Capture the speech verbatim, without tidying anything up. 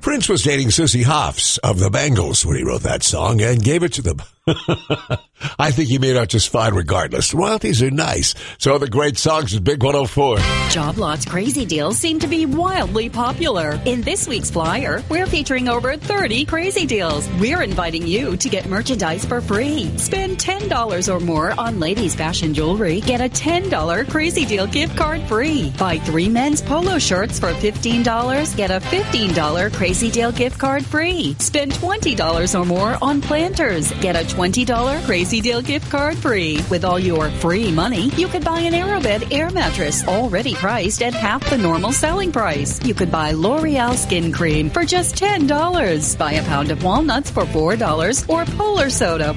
Prince was dating Sissy Hoffs of the Bangles when he wrote that song and gave it to them. I think he made out just fine regardless. Royalties are nice. So are the great songs at Big one oh four. Job Lot's crazy deals seem to be wildly popular. In this week's flyer, we're featuring over thirty crazy deals. We're inviting you to get merchandise for free. Spend ten dollars or more on ladies' fashion jewelry. Get a ten dollars crazy deal gift card free. Buy three men's polo shirts for fifteen dollars. Get a fifteen dollars crazy deal gift card free. Spend twenty dollars or more on planters. Get a twenty dollars crazy deal gift card free. With all your free money, you could buy an Aerobed air mattress already priced at half the normal selling price. You could buy L'Oreal skin cream for just ten dollars. Buy a pound of walnuts for four dollars or Polar soda